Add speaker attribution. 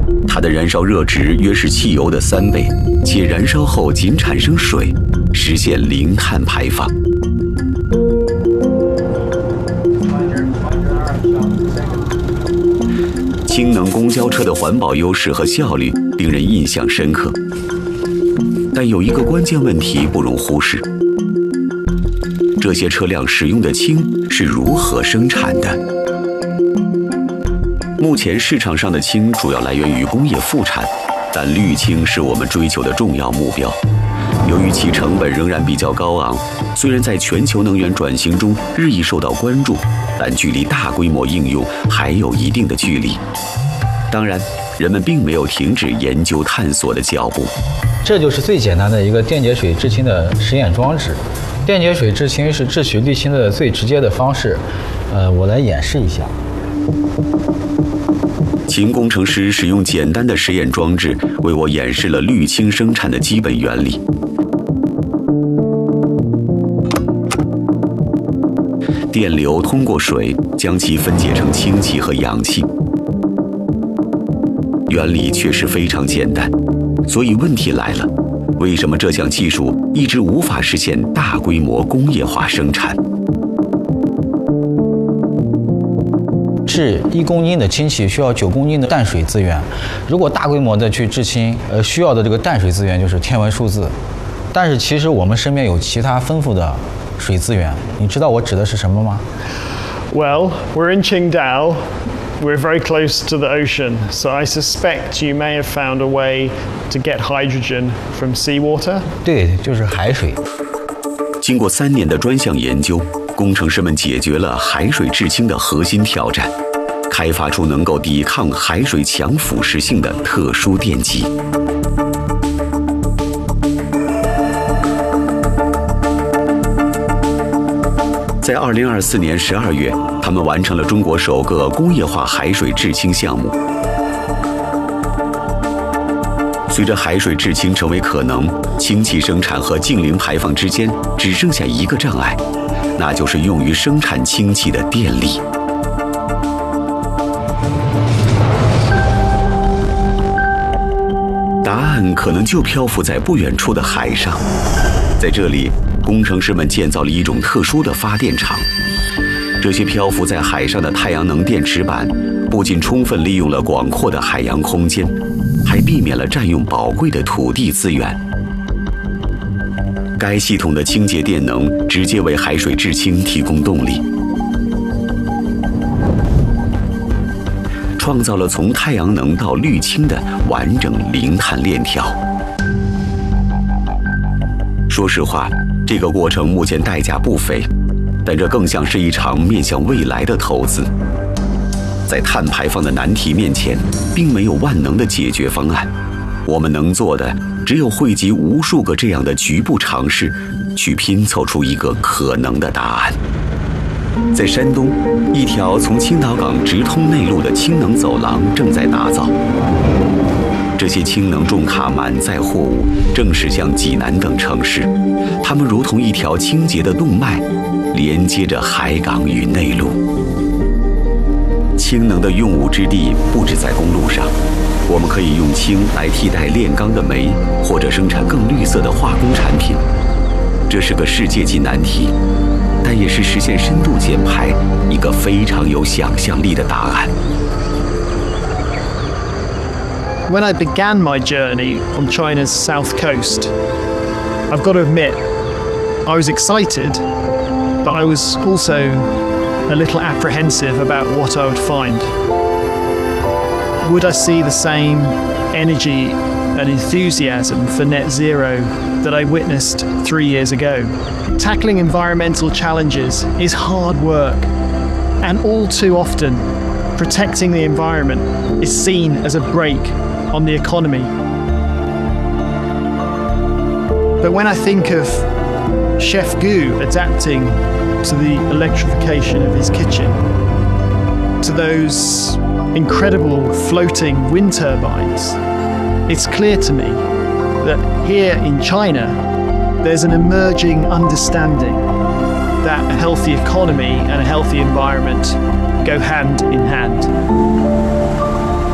Speaker 1: 它的燃烧热值约是汽油的3倍，且燃烧后仅产生水，实现零碳排放。氢能公交车的环保优势和效率令人印象深刻，但有一个关键问题不容忽视：这些车辆使用的氢是如何生产的？目前市场上的氢主要来源于工业副产，但氯氢是我们追求的重要目标。由于其成本仍然比较高昂，虽然在全球能源转型中日益受到关注，但距离大规模应用还有一定的距离。当然，人们并没有停止研究探索的脚步。
Speaker 2: 这就是最简单的一个电解水制氢的实验装置。电解水制氢是制取氯氢的最直接的方式。我来演示一下。
Speaker 1: 秦工程师使用简单的实验装置为我演示了氯氢生产的基本原理。电流通过水将其分解成氢气和氧气，原理确实非常简单。所以问题来了，为什么这项技术一直无法实现大规模工业化生产？
Speaker 2: 制1公斤的氢气需要9公斤的淡水资源，如果大规模的去制氢，需要的这个淡水资源就是天文数字。但是其实我们身边有其他丰富的水资源，你知道我指的是什么吗？
Speaker 3: Well, we're in Qingdao. We're very close to the ocean, so I suspect you may have found a way to get hydrogen from seawater.
Speaker 2: 对，就是海水。
Speaker 1: 经过3年的专项研究，工程师们解决了海水制氢的核心挑战，开发出能够抵抗海水强腐蚀性的特殊电极。在2024年12月，他们完成了中国首个工业化海水制氢项目。随着海水制氢成为可能，氢气生产和净零排放之间只剩下一个障碍，那就是用于生产氢气的电力。答案可能就漂浮在不远处的海上，在这里，工程师们建造了一种特殊的发电厂。这些漂浮在海上的太阳能电池板，不仅充分利用了广阔的海洋空间，还避免了占用宝贵的土地资源。该系统的清洁电能直接为海水制氢提供动力，创造了从太阳能到氯氢的完整零碳链条。说实话，这个过程目前代价不菲，但这更像是一场面向未来的投资。在碳排放的难题面前，并没有万能的解决方案。我们能做的，只有汇集无数个这样的局部尝试，去拼凑出一个可能的答案。在山东，一条从青岛港直通内陆的氢能走廊正在打造。这些氢能重卡满载货物正驶向济南等城市，它们如同一条清洁的动脉，连接着海港与内陆。氢能的用武之地不止在公路上，我们可以用氢来替代炼钢的煤，或者生产更绿色的化工产品。这是个世界级难题，但也是实现深度减排一个非常有想象力的答案。
Speaker 3: When I began my journey on China's south coast, I've got to admit, I was excited, but I was also a little apprehensive about what I would find. Would I see the same energy and enthusiasm for net zero that I witnessed 3 years ago? Tackling environmental challenges is hard work, and all too often, protecting the environment is seen as a brake on the economy. But when I think of Chef Gu adapting to the electrification of his kitchen, to those incredible floating wind turbines, it's clear to me that here in China, there's an emerging understanding that a healthy economy and a healthy environment go hand in hand.